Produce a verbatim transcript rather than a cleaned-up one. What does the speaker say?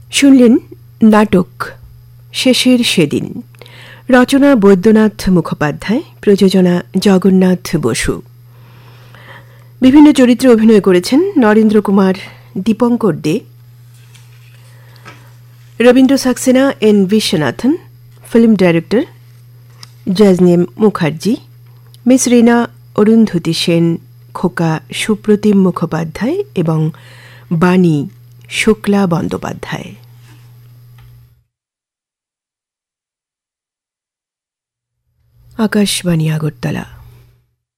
শুনলেন নাটক শেষের সেদিন, রচনা বৈদ্যনাথ মুখোপাধ্যায়, প্রযোজনা জগন্নাথ বসু। বিভিন্ন চরিত্রে অভিনয় করেছেন নরেন্দ্র কুমার, দীপঙ্কর দে, Rabindra Saxena, N Viswanathan, film director জাজনেম Mukherjee, miss রিনা, অরুন্ধতী সেন, খোকা সুপ্রতিম মুখোপাধ্যায় এবং বাণী শুক্লা বন্দ্যোপাধ্যায়। আকাশবাণী আগরতলা।